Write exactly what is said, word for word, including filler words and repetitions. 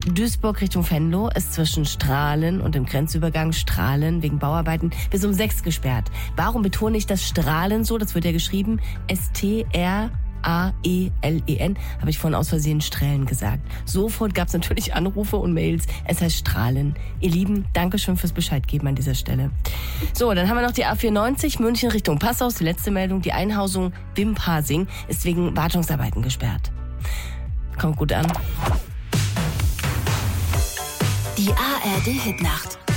Duisburg Richtung Venlo ist zwischen Strahlen und dem Grenzübergang Strahlen wegen Bauarbeiten bis um sechs gesperrt. Warum betone ich das Strahlen so? Das wird ja geschrieben S T R A E L E N, habe ich vorhin aus Versehen Strählen gesagt. Sofort gab es natürlich Anrufe und Mails. Es heißt Strahlen. Ihr Lieben, Dankeschön fürs Bescheidgeben an dieser Stelle. So, dann haben wir noch die A vierundneunzig München Richtung Passau. Die letzte Meldung. Die Einhausung Wimpasing ist wegen Wartungsarbeiten gesperrt. Kommt gut an. Die A R D Hitnacht.